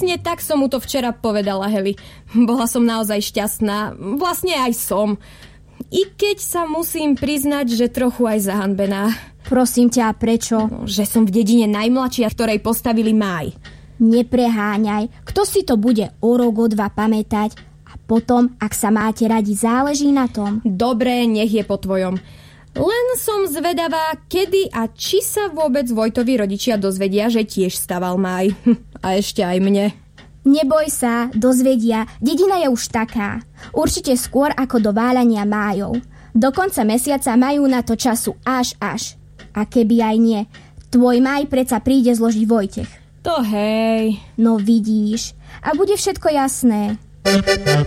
Presne tak som mu to včera povedala, Heli. Bola som naozaj šťastná. Vlastne aj som. I keď sa musím priznať, že trochu aj zahanbená. Prosím ťa, prečo? Že som v dedine najmladšia, v ktorej postavili máj. Nepreháňaj. Kto si to bude o rok, o dva pamätať? A potom, ak sa máte radi, záleží na tom. Dobre, nech je po tvojom. Len som zvedavá, kedy a či sa vôbec Vojtovi rodičia dozvedia, že tiež staval máj. A ešte aj mne. Neboj sa, dozvedia. Dedina je už taká. Určite skôr ako do váľania májov. Do konca mesiaca majú na to času až. A keby aj nie, tvoj máj predsa príde zložiť Vojtech. To hej. No vidíš. A bude všetko jasné.